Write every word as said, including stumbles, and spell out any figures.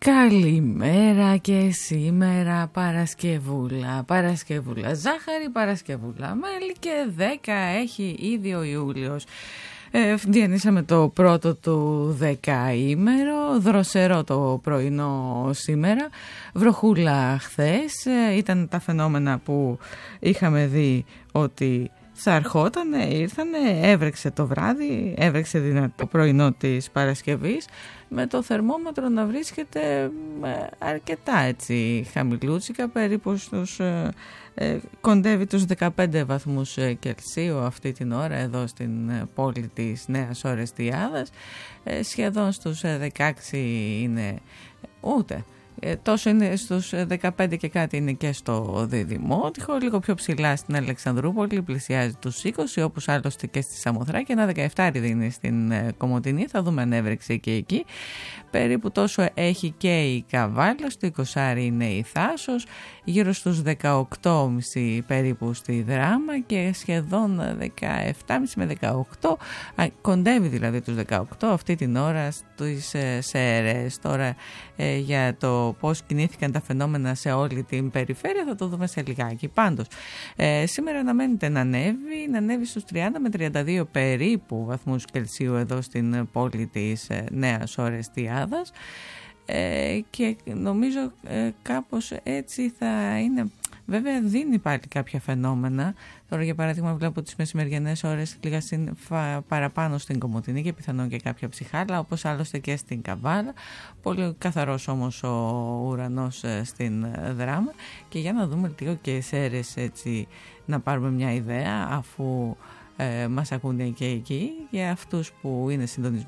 Καλημέρα και σήμερα Παρασκευούλα, Παρασκευούλα ζάχαρη, Παρασκευούλα μέλι και δέκα έχει ήδη ο Ιούλιος. Ε, διανύσαμε το πρώτο του δεκαήμερο, δροσερό το πρωινό σήμερα, βροχούλα χθες, ε, ήταν τα φαινόμενα που είχαμε δει ότι θα ερχότανε, ήρθανε, έβρεξε το βράδυ, έβρεξε δυνατό πρωινό της Παρασκευής, με το θερμόμετρο να βρίσκεται αρκετά έτσι χαμηλούτσικα, περίπου στους, ε, ε, κοντεύει τους δεκαπέντε βαθμούς Κελσίου αυτή την ώρα εδώ στην πόλη της Νέας Ορεστιάδας, ε, σχεδόν στους δεκαέξι είναι ούτε. Ε, τόσο είναι στους δεκαπέντε και κάτι είναι και στο Διδημότυχο, λίγο πιο ψηλά στην Αλεξανδρούπολη, πλησιάζει τους είκοσι, όπως άλλωστε και στη Σαμοθράκη, ένα δεκαεπτά είναι στην ε, Κομοτηνή, θα δούμε αν έβρεξε και εκεί. Περίπου τόσο έχει και η Καβάλα, στο είκοσι είναι η Θάσος, γύρω στους δεκαοκτώ κόμμα πέντε περίπου στη Δράμα και σχεδόν δεκαεπτά κόμμα πέντε με δεκαοκτώ, α, κοντεύει δηλαδή τους δεκαοκτώ αυτή την ώρα στις ε, ΣΕΡΕΣ. Τώρα ε, για το πώς κινήθηκαν τα φαινόμενα σε όλη την περιφέρεια θα το δούμε σε λιγάκι. Πάντως, ε, σήμερα αναμένεται να ανέβει, να ανέβει στους τριάντα με τριάντα δύο περίπου βαθμούς Κελσίου εδώ στην πόλη της ε, Νέας Ορεστιάδας, ε, και νομίζω ε, κάπως έτσι θα είναι. Βέβαια δίνει πάλι κάποια φαινόμενα. Τώρα για παράδειγμα βλέπω τις μεσημεριανές ώρες λίγα παραπάνω στην Κομοτηνή και πιθανόν και κάποια ψυχάλα, όπως άλλωστε και στην Καβάλα. Πολύ καθαρός όμως ο ουρανός στην Δράμα. Και για να δούμε λίγο και ΣΕΡΕΣ έτσι, να πάρουμε μια ιδέα, αφού ε, μας ακούνε και εκεί, για αυτούς που είναι συντονισμένοι